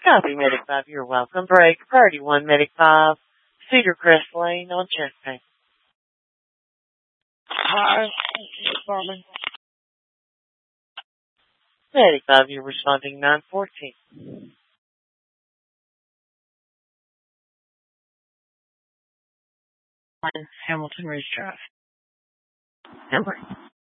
Copy Medic 5, you're welcome. Break, Priority 1, Medic 5, Cedar Crest Lane on Chesapeake. Hi, Department. Medic 5, you're responding 914. Hamilton Ridge Drive. Number